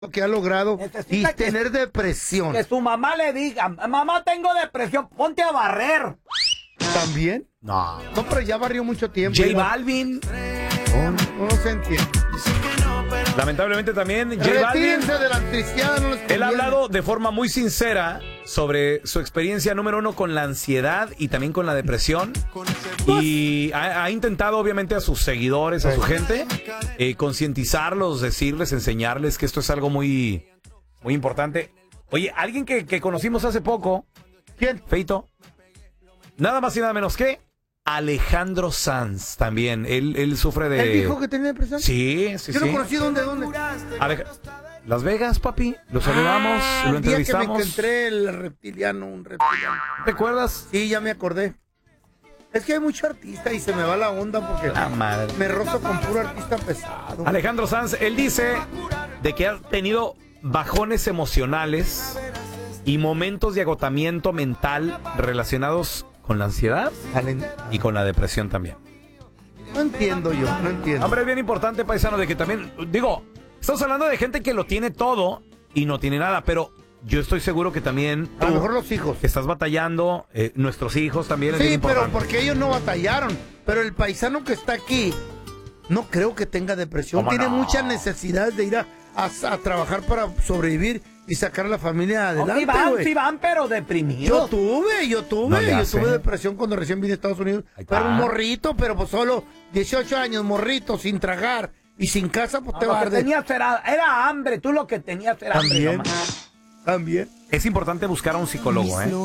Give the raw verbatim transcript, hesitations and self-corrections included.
que ha logrado y Necesita que- tener depresión. Que su mamá le diga, mamá, tengo depresión, ponte a barrer. ¿También? No. No, pero ya barrió mucho tiempo. J Iba- Balvin. No, no, no se entiende. Lamentablemente también J Balvin. Retírense de la cristiana, no les Él conviene. ha hablado de forma muy sincera sobre su experiencia número uno con la ansiedad y también con la depresión. Y ha, ha intentado obviamente a sus seguidores, a su gente, eh, concientizarlos, decirles, enseñarles que esto es algo muy, muy importante. Oye, alguien que, que conocimos hace poco. ¿Quién? Feito. Nada más y nada menos que Alejandro Sanz también. Él, él sufre de... ¿Él dijo que tenía depresión? Sí, sí, Yo sí. lo conocí, ¿dónde, dónde? Aleja- Las Vegas, papi. Lo saludamos, Ah, lo el día que me entrevistamos. encontré el reptiliano, un reptiliano. ¿Te acuerdas? Sí, ya me acordé. Es que hay mucho artista y se me va la onda porque La madre. me rozo con puro artista pesado. Alejandro Sanz, él dice de que ha tenido bajones emocionales y momentos de agotamiento mental relacionados con la ansiedad y con la depresión también. No entiendo yo, no entiendo. Hombre, es bien importante, paisano, de que también, digo, estamos hablando de gente que lo tiene todo y no tiene nada, pero yo estoy seguro que también A lo tú, mejor los hijos. que estás batallando, eh, nuestros hijos también es Sí, bien pero importante. porque ellos no batallaron. Pero el paisano que está aquí, no creo que tenga depresión. ¿Cómo Tiene no? muchas necesidades de ir a, a- a trabajar para sobrevivir y sacar a la familia adelante, sí van, güey. sí van, pero Yo deprimidos. tuve, yo tuve, No le yo hace. tuve depresión cuando recién vine a Estados Unidos. Ahí está. Pero un morrito, pero pues solo dieciocho años, morrito, sin tragar y sin casa, pues No, te lo va a que arder. tenías era, era hambre, tú lo que tenías era hambre. También, nomás. también. Es importante buscar a un psicólogo, ¿eh?